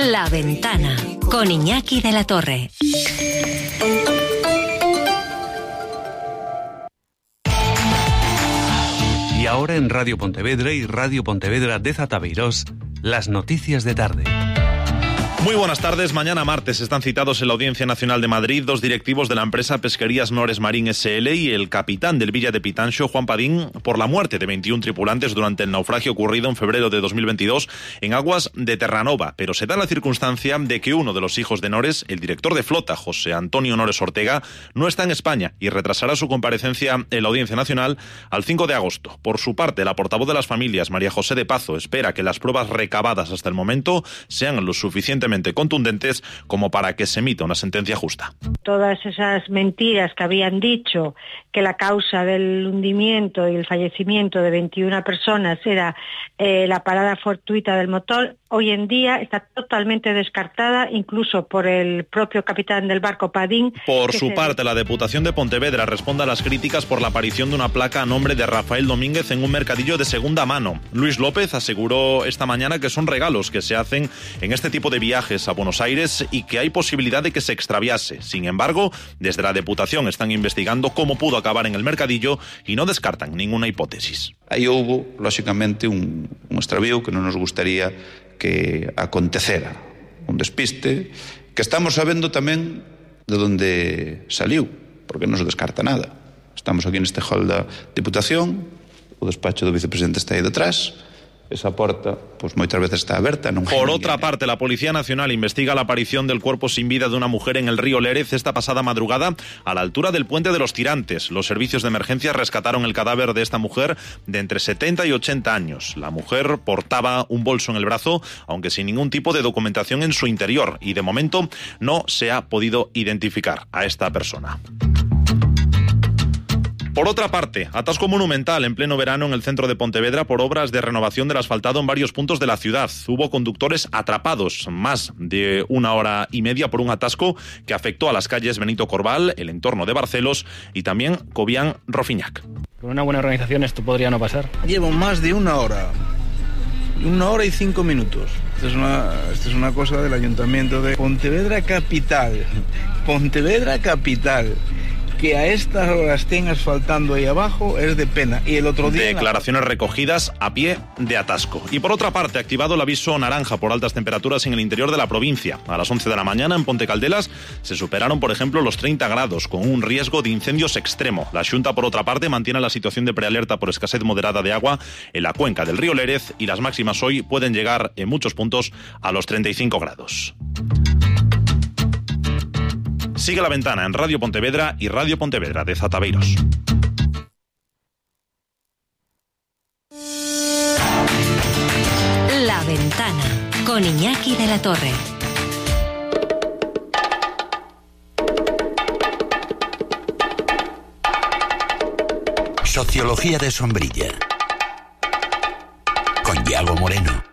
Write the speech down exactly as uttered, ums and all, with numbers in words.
La Ventana, con Iñaki de la Torre. Y ahora en Radio Pontevedra y Radio Pontevedra de Zatabeirós, las noticias de tarde. Muy buenas tardes. Mañana martes están citados en la Audiencia Nacional de Madrid dos directivos de la empresa Pesquerías Nores Marín S L y el capitán del Villa de Pitanxo, Juan Padín, por la muerte de veintiún tripulantes durante el naufragio ocurrido en febrero de dos mil veintidós en aguas de Terranova. Pero se da la circunstancia de que uno de los hijos de Nores, el director de flota, José Antonio Nores Ortega, no está en España y retrasará su comparecencia en la Audiencia Nacional al cinco de agosto. Por su parte, la portavoz de las familias, María José de Pazo, espera que las pruebas recabadas hasta el momento sean lo suficientemente contundentes como para que se emita una sentencia justa. Todas esas mentiras que habían dicho que la causa del hundimiento y el fallecimiento de veintiuna personas era eh, la parada fortuita del motor, hoy en día está totalmente descartada, incluso por el propio capitán del barco Padín. Por su se... parte, la Deputación de Pontevedra responde a las críticas por la aparición de una placa a nombre de Rafael Domínguez en un mercadillo de segunda mano. Luis López aseguró esta mañana que son regalos que se hacen en este tipo de viajes a Buenos Aires y que hay posibilidad de que se extraviase. Sin embargo, desde la Deputación están investigando cómo pudo acabar en el mercadillo y no descartan ninguna hipótesis. Aí houbo, lóxicamente, un, un extravío que non nos gustaría que acontecera, un despiste, que estamos sabendo tamén de onde saliu, porque non se descarta nada. Estamos aquí neste hall da Diputación, o despacho do vicepresidente está aí detrás, esa porta, pues moitas veces está aberta. Non Por otra parte, la Policía Nacional investiga la aparición del cuerpo sin vida de una mujer en el río Lérez esta pasada madrugada a la altura del Puente de los Tirantes. Los servicios de emergencia rescataron el cadáver de esta mujer de entre setenta y ochenta años. La mujer portaba un bolso en el brazo, aunque sin ningún tipo de documentación en su interior, y de momento no se ha podido identificar a esta persona. Por otra parte, atasco monumental en pleno verano en el centro de Pontevedra por obras de renovación del asfaltado en varios puntos de la ciudad. Hubo conductores atrapados más de una hora y media por un atasco que afectó a las calles Benito Corval, el entorno de Barcelos y también Cobián-Rofiñac. Con una buena organización esto podría no pasar. Llevo más de una hora. Una hora y cinco minutos. Esto es una, esto es una cosa del Ayuntamiento de Pontevedra Capital. Pontevedra Capital. Que a estas horas estén asfaltando ahí abajo es de pena. Y el otro día... Declaraciones la... recogidas a pie de atasco. Y por otra parte, activado el aviso naranja por altas temperaturas en el interior de la provincia. A las once de la mañana en Ponte Caldelas se superaron, por ejemplo, los treinta grados, con un riesgo de incendios extremo. La Xunta, por otra parte, mantiene la situación de prealerta por escasez moderada de agua en la cuenca del río Lérez y las máximas hoy pueden llegar en muchos puntos a los treinta y cinco grados. Sigue La Ventana en Radio Pontevedra y Radio Pontevedra de Zatabeirós. La Ventana, con Iñaki de la Torre. Sociología de sombrilla. Con Yago Moreno.